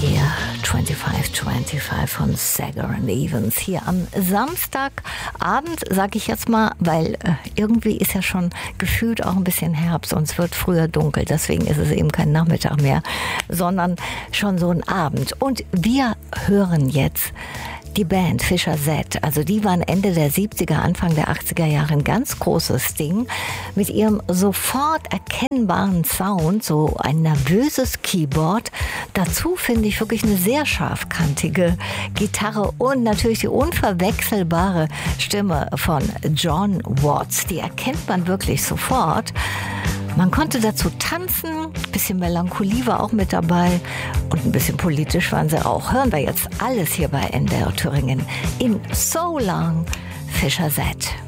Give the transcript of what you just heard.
NDR 2525 von Sager and Evans hier am Samstagabend, sage ich jetzt mal, weil irgendwie ist ja schon gefühlt auch ein bisschen Herbst und es wird früher dunkel, deswegen ist es eben kein Nachmittag mehr, sondern schon so ein Abend. Und wir hören jetzt die Band Fischer Z, also die waren Ende der 70er, Anfang der 80er Jahre ein ganz großes Ding mit ihrem sofort erkennbaren Sound, so ein nervöses Keyboard. Dazu finde ich wirklich eine sehr scharfkantige Gitarre und natürlich die unverwechselbare Stimme von John Watts. Die erkennt man wirklich sofort. Man konnte dazu tanzen, ein bisschen Melancholie war auch mit dabei und ein bisschen politisch waren sie auch. Hören wir jetzt alles hier bei NDR Thüringen in So Long, Fischer Z.